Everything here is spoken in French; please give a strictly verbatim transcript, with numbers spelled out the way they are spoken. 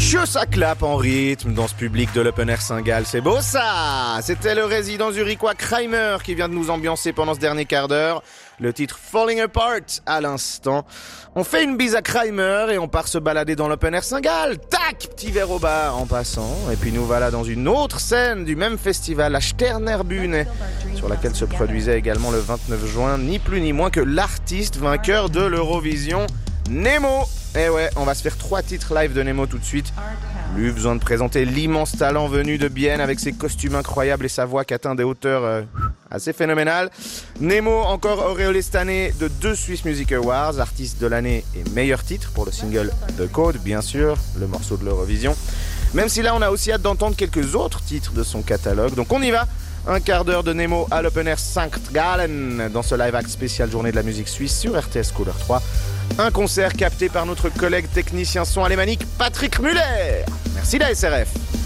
Que ça clappe en rythme dans ce public de l'Open Air Saint-Gall, c'est beau ça. C'était le résident zurichois Kramer qui vient de nous ambiancer pendant ce dernier quart d'heure. Le titre Falling Apart à l'instant. On fait une bise à Kramer et on part se balader dans l'Open Air Saint-Gall. Tac, petit verre au bar en passant. Et puis nous voilà dans une autre scène du même festival, la Sternerbühne, sur laquelle se produisait également le vingt-neuf juin, ni plus ni moins que l'artiste vainqueur de l'Eurovision, Nemo. Eh ouais, on va se faire trois titres live de Nemo tout de suite. Plus besoin de présenter l'immense talent venu de Bienne avec ses costumes incroyables et sa voix qui atteint des hauteurs euh, assez phénoménales. Nemo, encore auréolé cette année de deux Swiss Music Awards, artiste de l'année et meilleur titre pour le single The Code, bien sûr, le morceau de l'Eurovision. Même si là, on a aussi hâte d'entendre quelques autres titres de son catalogue. Donc on y va. Un quart d'heure de Nemo à l'Open Air Saint-Gallen dans ce live act spécial Journée de la musique suisse sur R T S Couleur trois. Un concert capté par notre collègue technicien son alémanique Patrick Muller. Merci la S R F.